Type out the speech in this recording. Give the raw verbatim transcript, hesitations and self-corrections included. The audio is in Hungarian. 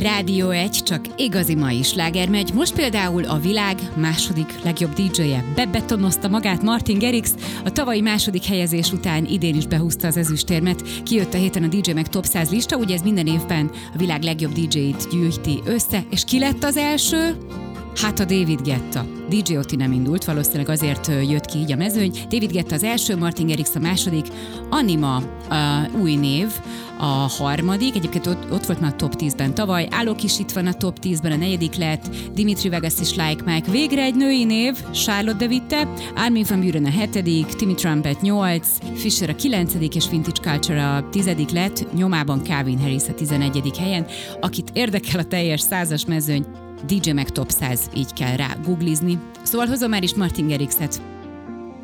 Rádió egy, csak igazi mai sláger megy. Most például a világ második legjobb dé dzséje bebetonozta magát, Martin Garrix. A tavalyi második helyezés után idén is behúzta az ezüstérmet. Kijött a héten a dé dzsé Mag Top száz lista, ugye ez minden évben a világ legjobb dé dzséit gyűjti össze. És ki lett az első? Hát a David Guetta. dé dzsé Oti nem indult, valószínűleg azért jött ki így a mezőny. David Guetta az első, Martin Garrix a második, Anima a új név, a harmadik, egyébként ott, ott volt már a top tízben tavaly, Alok is itt van a top tízben, a negyedik lett, Dimitri Vegas és Like Mike, végre egy női név, Charlotte de Witte, Armin van Buuren a hetedik, Timmy Trumpet nyolc, Fisher a kilencedik és Vintage Culture a tizedik lett, nyomában Calvin Harris a tizenegyedik helyen. Akit érdekel a teljes százas mezőny, dé dzsé Mag Top száz, így kell rá googlizni. Szóval hozom már is Martin Garrixet.